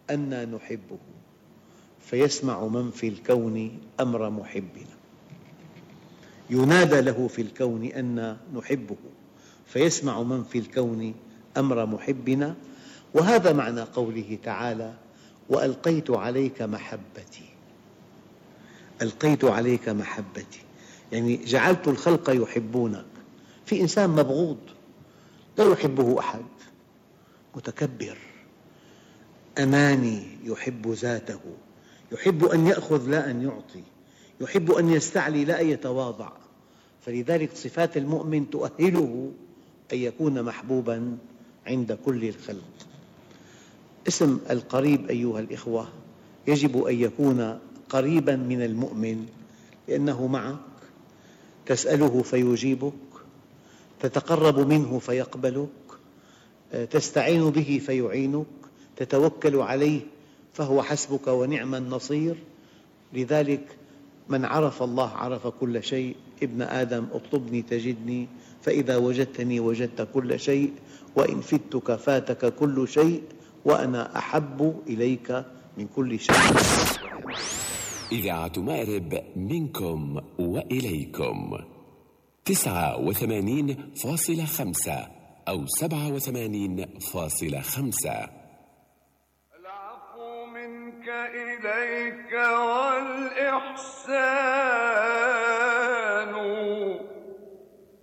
أنا نحبه فيسمع من في الكون أمر محبنا. ينادى له في الكون أنا نحبه فيسمع من في الكون أمر محبنا. وهذا معنى قوله تعالى: وألقيت عليك محبتي. ألقيت عليك محبتي يعني جعلت الخلق يحبونك. في إنسان مبغوض لا يحبه أحد، متكبر، أناني، يحب ذاته، يحب أن يأخذ لا أن يعطي، يحب أن يستعلي لا أن يتواضع. فلذلك صفات المؤمن تؤهله أن يكون محبوباً عند كل الخلق. اسم القريب أيها الإخوة يجب أن يكون قريباً من المؤمن، لأنه معك، تسأله فيجيبك، تتقرب منه فيقبلك، تستعين به فيعينك، تتوكل عليه فهو حسبك ونعم النصير. لذلك من عرف الله عرف كل شيء. ابن آدم اطلبني تجدني، فإذا وجدتني وجدت كل شيء، وإن فتك فاتك كل شيء، وأنا أحب إليك من كل شيء. إذاعة مأرب منكم وإليكم 89.5 أو 87.5. العفو منك إليك والإحسان